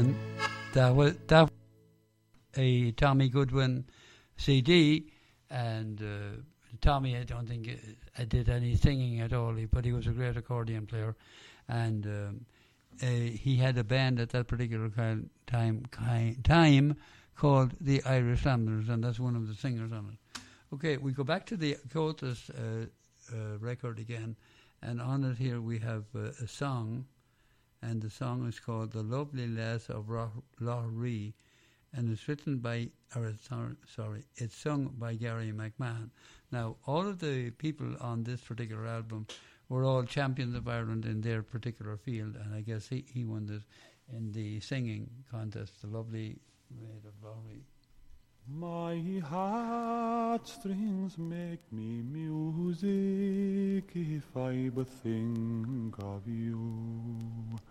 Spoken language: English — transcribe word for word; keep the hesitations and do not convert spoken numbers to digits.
and that was that was a Tommy Goodwin C D, and uh, Tommy, I don't think uh, did any singing at all, but he was a great accordion player, and um, uh, he had a band at that particular kind time kind time called the Irish Ramblers, and that's one of the singers on it. Okay, we go back to the Coates uh, uh, record again, and on it here we have uh, a song, and the song is called "The Lovely Lass of Loughree," and it's written by, or it's, sorry, it's sung by Gary McMahon. Now, all of the people on this particular album were all champions of Ireland in their particular field, and I guess he, he won this in the singing contest, "The Lovely Maid of Loughree." My heartstrings make me music if I but think of you.